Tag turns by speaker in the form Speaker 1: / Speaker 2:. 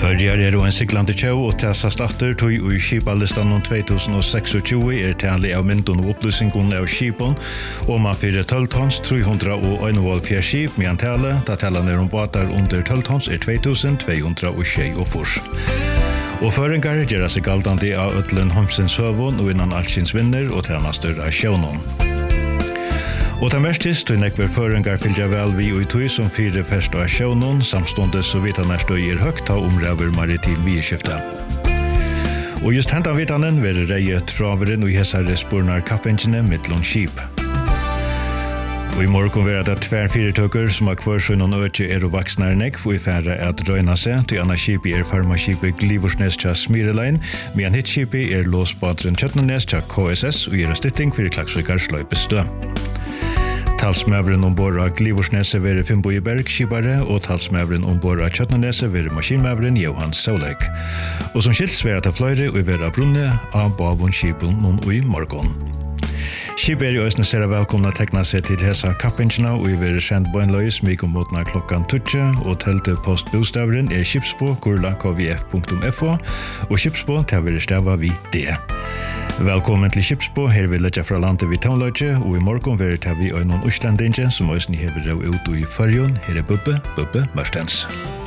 Speaker 1: Förjar en siglande tjau og tæsast aftur tog i skipalistan 2026 tali av myndun og opplysningun av skipon og man fyrir 12 tons 341 skip medan tale, da talan båtar under 12 tons 2224. Og føringar gjør seg galdandi av ödlen Homsens høvun og innan allsins vinner og tjenastur av sjøvnum. Og den verstist, og nekver føringar fylgja vel vi og i tog som fire først av sjøvnum, samståndes så vitan støy høgt av omræver maritim vieskifta. Og just hentan vitanen vil reie traveren og hesare spurnar kappengine mittlun skip. Og i morgon vil det tverrfyrirtøkker som har kvørsøyn og øtje og vaksnar nekv og i færre at røyna seg til anna skipi farmaskipet Glivorsnes tja Smirelein, medan hitt skipi låsbadren Kjøtnenes tja KSS og gjør stytting for Klaksvíkar sløypestø. Talsmævren ombord av Glivorsnese være Finnbo i Berg, skipare, og talsmævren ombord av Kjøtnenese være maskinmævren Johan Sauleik. Og som skilts være til fløyre og være brunne av Bavon skipen noen i morgon. Skipet i Østene ser velkomna tekna seg til hesa kappingina og i være sendt bøgnløys mykje motna klokkan 20 og telte postbostavren skipsbo@kvf.fo og skipsbo til være stava vi det. Velkommen til Skipsbo, her vil letja fra landet vi taunløgje, og i morgon vil ta vi øynon Øslandinje, som Østene hever rau ut i Førjun. Her Bubbe Marstens.